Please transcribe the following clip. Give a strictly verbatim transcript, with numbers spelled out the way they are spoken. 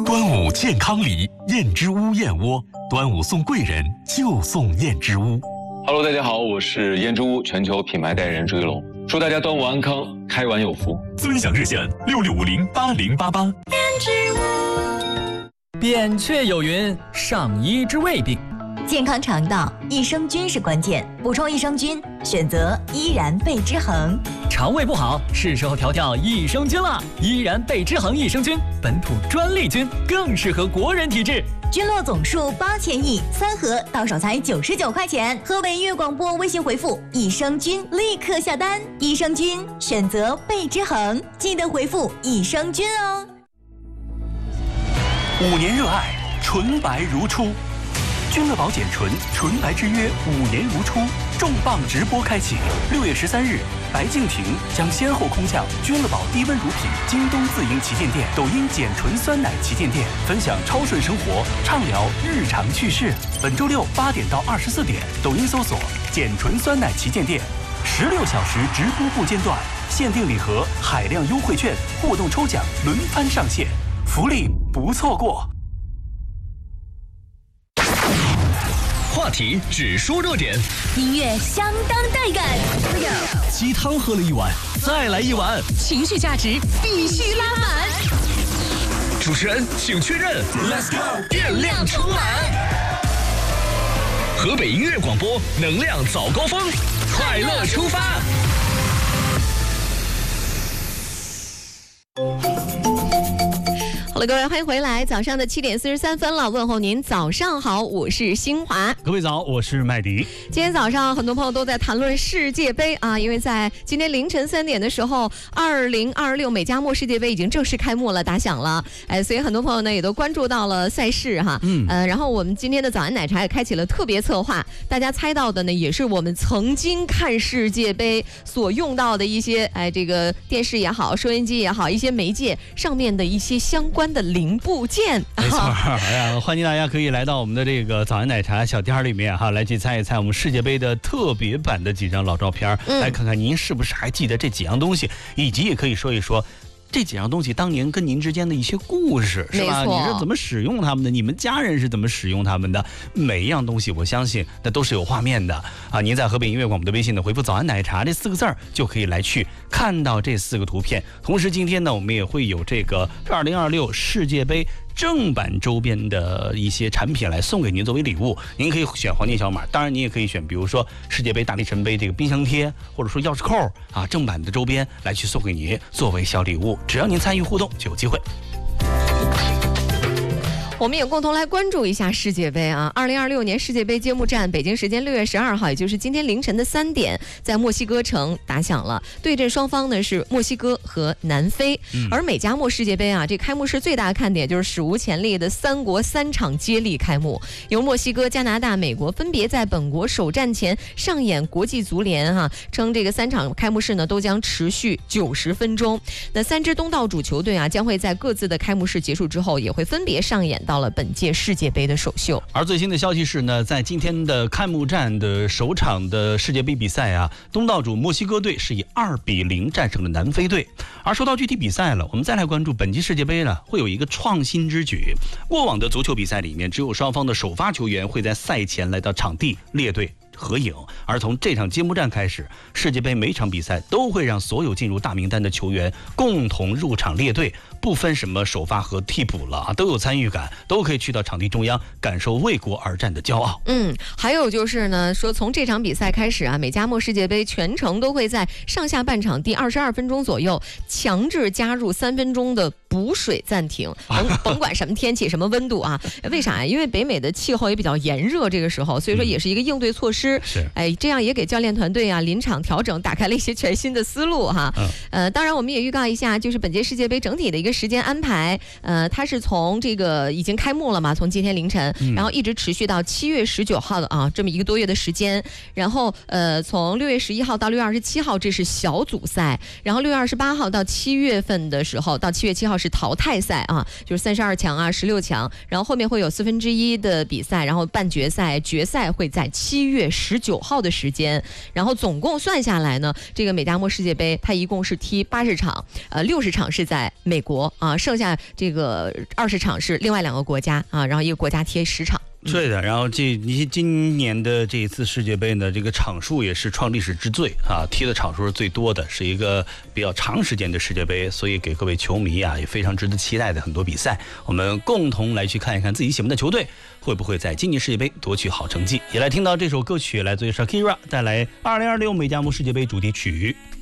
端午健康礼，燕之屋燕窝，端午送贵人就送燕之屋。 Hello， 大家好，我是燕之屋全球品牌代言人朱一龙，祝大家端午安康，开碗有福。 尊享热线六六五零八零八八。 燕之屋。扁鹊有云：上医之未病。 健康肠道，益生菌是关键，补充益生菌，选择依然贝之恒。 肠胃不好，是时候调调益生菌了。依然贝之恒益生菌，本土专利菌，更适合国人体质。 菌落总数八千亿，三盒到手才九十九块钱。河北粤广播微信回复益生菌，立刻下单。益生菌选择贝之恒，记得回复益生菌哦。 五年热爱，纯白如初。君乐宝简醇纯白之约五年如初重磅直播开启，六月十三日，白敬亭将先后空降君乐宝低温乳品京东自营旗舰店、抖音简醇酸奶旗舰店，分享超顺生活，畅聊日常趣事。本周六八点到二十四点，抖音搜索简醇酸奶旗舰店，十六小时直播不间断，限定礼盒、海量优惠券、互动抽奖轮番上线，福利不错过。 话题只说热点， 音乐相当带感， 鸡汤喝了一碗，再来一碗， 情绪价值必须拉满。 主持人请确认 ，Let's go， 电量充满。河北音乐广播，能量早高峰，快乐出发。 好了，各位，欢迎回来。早上的七点四十三分了，问候您早上好，我是新华。 各位早，我是麦迪。 今天早上很多朋友都在谈论世界杯啊，因为在今天凌晨三点的时候，二零二六美加墨世界杯已经正式开幕了，打响了。哎，所以很多朋友呢也都关注到了赛事哈。嗯。呃，然后我们今天的早安奶茶也开启了特别策划，大家猜到的呢也是我们曾经看世界杯所用到的一些哎这个电视也好，收音机也好，一些媒介上面的一些相关的零部件。 没错，哎呀，欢迎大家可以来到我们的这个早安奶茶小店里面哈，来去猜一猜我们世界杯的特别版的几张老照片，嗯、来看看您是不是还记得这几样东西，以及也可以说一说这几样东西当年跟您之间的一些故事，是吧？你是怎么使用它们的？你们家人是怎么使用它们的？每一样东西，我相信那都是有画面的啊！您在河北音乐广播的微信呢回复“早安奶茶”这四个字儿，就可以来去看到这四个图片。同时，今天呢，我们也会有这个二零二六世界杯正版周边的一些产品来送给您作为礼物。您可以选黄金小码，当然您也可以选，比如说世界杯大力神杯这个冰箱贴，或者说钥匙扣啊，正版的周边来去送给您作为小礼物。只要您参与互动，就有机会。 我们也共同来关注一下世界杯啊！二零二六年世界杯揭幕战，北京时间六月十二号，也就是今天凌晨的三点，在墨西哥城打响了。对阵双方呢是墨西哥和南非。嗯、而美加墨世界杯啊，这开幕式最大的看点就是史无前例的三国三场接力开幕，由墨西哥、加拿大、美国分别在本国首战前上演国际足联哈、啊、称这个三场开幕式呢都将持续九十分钟。那三支东道主球队啊，将会在各自的开幕式结束之后，也会分别上演到了本届世界杯的首秀。 而最新的消息是呢，在今天的开幕战的首场的世界杯比赛啊，东道主墨西哥队是以二比零战胜了南非队。而说到具体比赛了，我们再来关注本届世界杯了，会有一个创新之举。过往的足球比赛里面，只有双方的首发球员会在赛前来到场地列队合影，而从这场揭幕战开始，世界杯每场比赛都会让所有进入大名单的球员共同入场列队，不分什么首发和替补了啊，都有参与感，都可以去到场地中央感受为国而战的骄傲。 嗯，还有就是呢，说从这场比赛开始啊，美加墨世界杯全程都会在上下半场第二十二分钟左右强制加入三分钟的补水暂停，甭甭管什么天气、什么温度啊？为啥呀？因为北美的气候也比较炎热，这个时候，所以说也是一个应对措施。 是， 哎，这样也给教练团队啊临场调整打开了一些全新的思路哈。嗯、呃，当然我们也预告一下，就是本届世界杯整体的一个时间安排，呃，它是从这个已经开幕了嘛，从今天凌晨，嗯、然后一直持续到七月十九号的啊，这么一个多月的时间。然后呃，从六月十一号到六月二十七号，这是小组赛，然后六月二十八号到七月份的时候，到七月七号。 是淘汰赛啊，就是三十二强啊、十六强，然后后面会有四分之一的比赛，然后半决赛、决赛会在七月十九号的时间，然后总共算下来呢，这个美加墨世界杯它一共是踢八十场，呃，六十场是在美国啊，剩下这个二十场是另外两个国家啊，然后一个国家踢十场。 对的，然后这你今年的这一次世界杯呢，这个场数也是创历史之最啊，踢的场数是最多的，是一个比较长时间的世界杯，所以给各位球迷啊也非常值得期待的很多比赛，我们共同来去看一看自己喜欢的球队会不会在今年世界杯夺取好成绩。也来听到这首歌曲，来自于 Shakira 带来二零二六美加墨世界杯主题曲。